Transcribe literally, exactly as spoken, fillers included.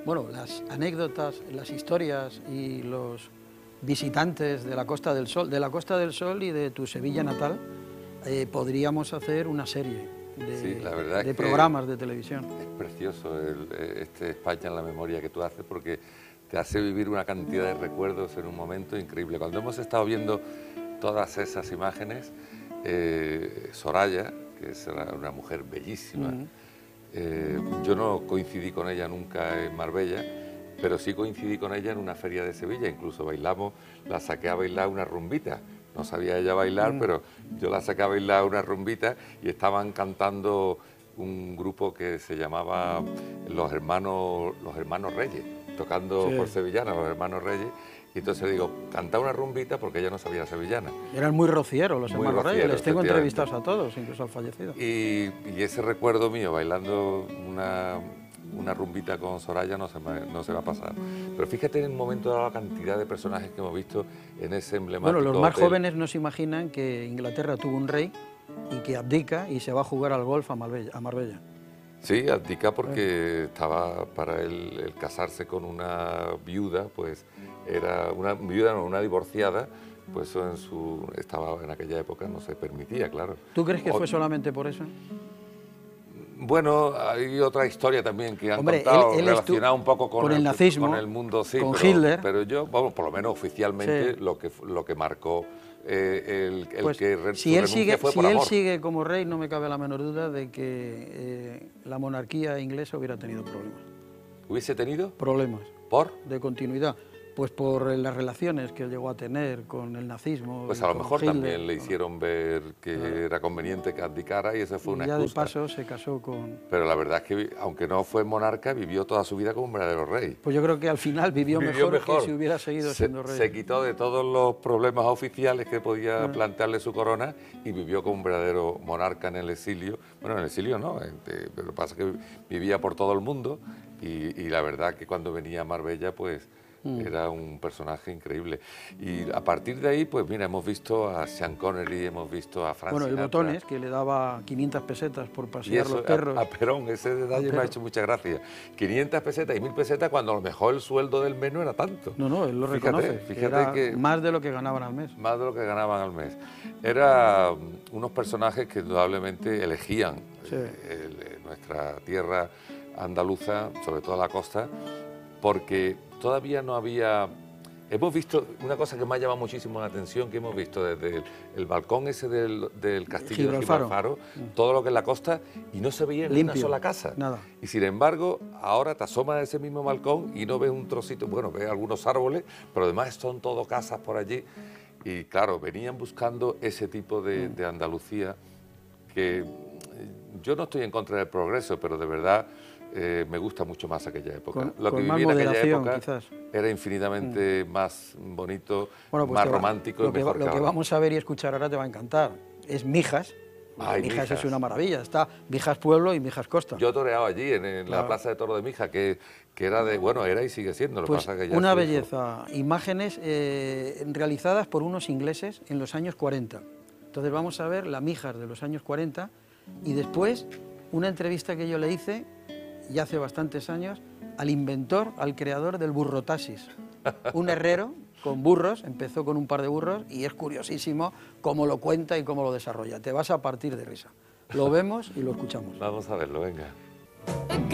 Bueno, las anécdotas, las historias y los visitantes de la Costa del Sol, de la Costa del Sol y de tu Sevilla natal, eh, podríamos hacer una serie de, sí, la verdad de es que programas de televisión. Es precioso el, este España en la memoria que tú haces, porque te hace vivir una cantidad de recuerdos en un momento increíble. Cuando hemos estado viendo todas esas imágenes, eh, Soraya, que es una mujer bellísima, uh-huh. eh, yo no coincidí con ella nunca en Marbella, pero sí coincidí con ella en una feria de Sevilla, incluso bailamos, la saqué a bailar una rumbita. No sabía ella bailar, mm. pero yo la saqué a bailar una rumbita y estaban cantando un grupo que se llamaba Los Hermanos, los Hermanos Reyes, tocando sí. por sevillana, Los Hermanos Reyes. Y entonces digo, canta una rumbita porque ella no sabía sevillana. Eran muy rocieros los Hermanos Reyes, les tengo entrevistados a todos, incluso al fallecido. Y, y ese recuerdo mío, bailando una... una rumbita con Soraya no se, me, no se va a pasar. Pero fíjate en el momento de la cantidad de personajes que hemos visto en ese emblemático Bueno, los más hotel. jóvenes no se imaginan que Inglaterra tuvo un rey y que abdica y se va a jugar al golf a Marbella. A Marbella. Sí, abdica porque eh. estaba para él el casarse con una viuda, pues era una viuda, no, una divorciada, pues eso en su, estaba en aquella época no se permitía, claro. ¿Tú crees que o, fue solamente por eso? Bueno, hay otra historia también que han Hombre, contado él, él relacionada un poco con, con el, el nazismo, con el mundo, sí, con pero, Hitler. Pero yo, vamos, por lo menos oficialmente, sí. lo que lo que marcó eh, el, el pues, que re, si él sigue, fue si por él amor. sigue como rey, no me cabe la menor duda de que eh, la monarquía inglesa hubiera tenido problemas. ¿Hubiese tenido? Problemas. ¿Por? De continuidad. Pues por las relaciones que llegó a tener con el nazismo. Pues a lo mejor Hitler, también le hicieron ver que claro. era conveniente que abdicara y esa fue y una ya excusa. de paso se casó con... Pero la verdad es que, aunque no fue monarca, vivió toda su vida como un verdadero rey. Pues yo creo que al final vivió, vivió mejor, mejor que si hubiera seguido se, siendo rey. Se quitó de todos los problemas oficiales que podía ah. plantearle su corona y vivió como un verdadero monarca en el exilio. Bueno, en el exilio no, pero lo que pasa es que vivía por todo el mundo y, y la verdad que cuando venía a Marbella, pues... era un personaje increíble. Y a partir de ahí, pues mira, hemos visto a Sean Connery, hemos visto a Frank Bueno, el Sinatra. Botones, que le daba quinientas pesetas por pasear eso, los perros. A, a Perón, ese detalle me ha hecho mucha gracia. quinientas pesetas y mil pesetas cuando a lo mejor el sueldo del mes no era tanto. No, no, él lo reconoce. Fíjate, fíjate era que... más de lo que ganaban al mes. Más de lo que ganaban al mes. Eran unos personajes que indudablemente elegían sí. el, el, nuestra tierra andaluza, sobre todo la costa, porque todavía no había... Hemos visto una cosa que me ha llamado muchísimo la atención, que hemos visto desde el, el balcón ese del, del castillo de Gibralfaro, todo lo que es la costa, y no se veía ni una sola casa. Nada. Y sin embargo, ahora te asomas a ese mismo balcón y no ves un trocito, bueno, ves algunos árboles, pero además son todo casas por allí. Y claro, venían buscando ese tipo de, de Andalucía que yo no estoy en contra del progreso, pero de verdad... Eh, me gusta mucho más aquella época. Con, lo que con viví en aquella época quizás. era infinitamente mm. más bonito, bueno, pues más va, romántico lo y que mejor va, que Lo ahora. que vamos a ver y escuchar ahora te va a encantar. Es Mijas. Ay, Mijas, Mijas es una maravilla. Está Mijas Pueblo y Mijas Costa. Yo he toreado allí, en, en claro. la plaza de Toro de Mijas, que, que era de... Bueno, era y sigue siendo. Lo pues pasa que ya una belleza. Eso. Imágenes eh, realizadas por unos ingleses en los años cuarenta. Entonces vamos a ver la Mijas de los años cuarenta y después una entrevista que yo le hice ya hace bastantes años, al inventor, al creador del burrotaxis. Un herrero con burros, empezó con un par de burros y es curiosísimo cómo lo cuenta y cómo lo desarrolla. Te vas a partir de risa. Lo vemos y lo escuchamos. Vamos a verlo, venga.